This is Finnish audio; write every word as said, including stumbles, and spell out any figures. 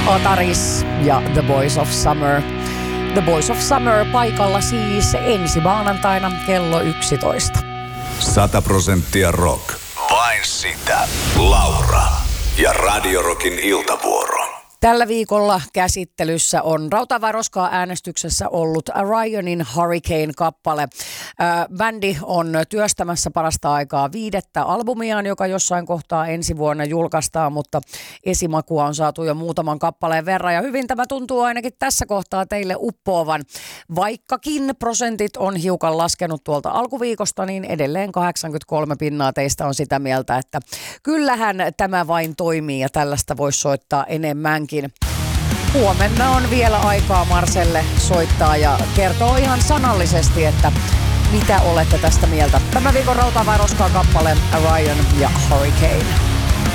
Ataris ja The Boys of Summer. The Boys of Summer paikalla siis ensi maanantaina kello yksitoista. Sata prosenttia rock. Vain sitä. Laura ja Radio Rockin iltavuoro. Tällä viikolla käsittelyssä on Rautavaaroskaa äänestyksessä ollut Ryanin Hurricane-kappale. Äh, bändi on työstämässä parasta aikaa viidettä albumiaan, joka jossain kohtaa ensi vuonna julkaistaan, mutta esimakua on saatu jo muutaman kappaleen verran. Ja hyvin tämä tuntuu ainakin tässä kohtaa teille uppoavan. Vaikkakin prosentit on hiukan laskenut tuolta alkuviikosta, niin edelleen kahdeksankymmentäkolme pinnaa teistä on sitä mieltä, että kyllähän tämä vain toimii ja tällaista voisi soittaa enemmän. Huomenna on vielä aikaa Marselle soittaa ja kertoo ihan sanallisesti, että mitä olette tästä mieltä. Tämän viikon Rautavaaroskaa kappale Ryan ja Hurricane.